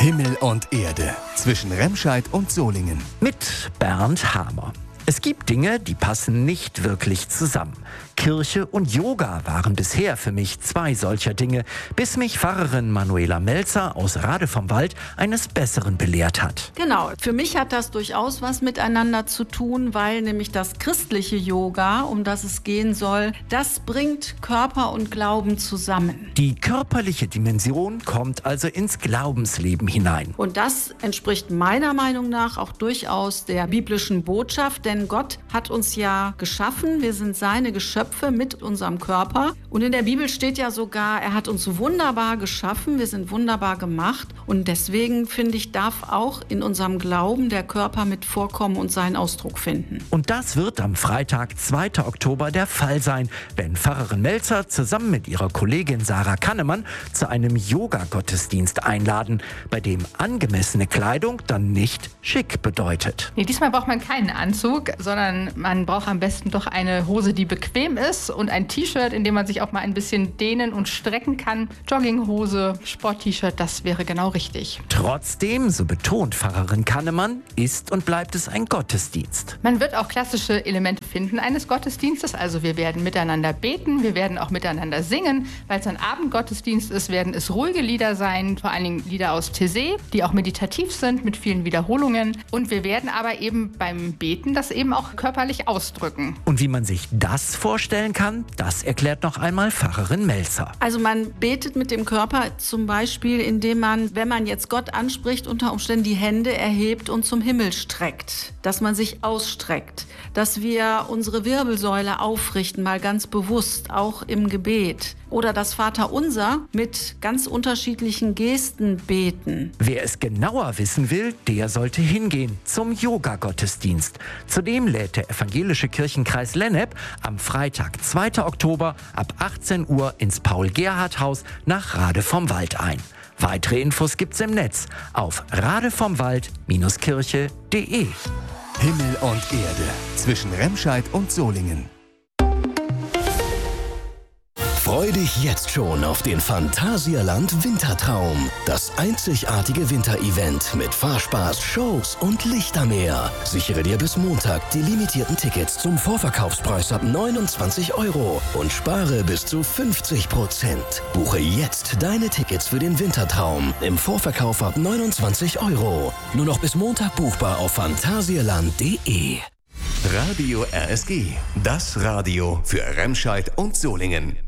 Himmel und Erde zwischen Remscheid und Solingen. Mit Bernd Hamer. Es gibt Dinge, die passen nicht wirklich zusammen. Kirche und Yoga waren bisher für mich zwei solcher Dinge, bis mich Pfarrerin Manuela Melzer aus Rade vom Wald eines Besseren belehrt hat. Genau, für mich hat das durchaus was miteinander zu tun, weil nämlich das christliche Yoga, um das es gehen soll, das bringt Körper und Glauben zusammen. Die körperliche Dimension kommt also ins Glaubensleben hinein. Und das entspricht meiner Meinung nach auch durchaus der biblischen Botschaft, denn Gott hat uns ja geschaffen, wir sind seine Geschöpfe mit unserem Körper. Und in der Bibel steht ja sogar, er hat uns wunderbar geschaffen, wir sind wunderbar gemacht. Und deswegen, finde ich, darf auch in unserem Glauben der Körper mit vorkommen und seinen Ausdruck finden. Und das wird am Freitag, 2. Oktober der Fall sein, wenn Pfarrerin Melzer zusammen mit ihrer Kollegin Sarah Kannemann zu einem Yoga-Gottesdienst einladen, bei dem angemessene Kleidung dann nicht schick bedeutet. Nee, diesmal braucht man keinen Anzug, sondern man braucht am besten doch eine Hose, die bequem ist und ein T-Shirt, in dem man sich auch mal ein bisschen dehnen und strecken kann. Jogginghose, Sport-T-Shirt, das wäre genau richtig. Trotzdem, so betont Pfarrerin Kannemann, ist und bleibt es ein Gottesdienst. Man wird auch klassische Elemente finden eines Gottesdienstes. Also wir werden miteinander beten, wir werden auch miteinander singen. Weil es ein Abendgottesdienst ist, werden es ruhige Lieder sein, vor allen Dingen Lieder aus Taizé, die auch meditativ sind mit vielen Wiederholungen. Und wir werden aber eben beim Beten das eben auch körperlich ausdrücken. Und wie man sich das vorstellen kann, das erklärt noch einmal Pfarrerin Melzer. Also man betet mit dem Körper zum Beispiel, indem man, wenn man jetzt Gott anspricht, unter Umständen die Hände erhebt und zum Himmel streckt. Dass man sich ausstreckt. Dass wir unsere Wirbelsäule aufrichten, mal ganz bewusst, auch im Gebet. Oder das Vaterunser mit ganz unterschiedlichen Gesten beten. Wer es genauer wissen will, der sollte hingehen zum Yoga-Gottesdienst. Zudem lädt der Evangelische Kirchenkreis Lennep am Freitag, 2. Oktober ab 18 Uhr ins Paul-Gerhardt-Haus nach Rade vom Wald ein. Weitere Infos gibt's im Netz auf radevomwald-kirche.de. Himmel und Erde zwischen Remscheid und Solingen. Freu dich jetzt schon auf den Phantasialand Wintertraum. Das einzigartige Winterevent mit Fahrspaß, Shows und Lichtermeer. Sichere dir bis Montag die limitierten Tickets zum Vorverkaufspreis ab 29 € und spare bis zu 50%. Buche jetzt deine Tickets für den Wintertraum im Vorverkauf ab 29 €. Nur noch bis Montag buchbar auf phantasialand.de. Radio RSG, das Radio für Remscheid und Solingen.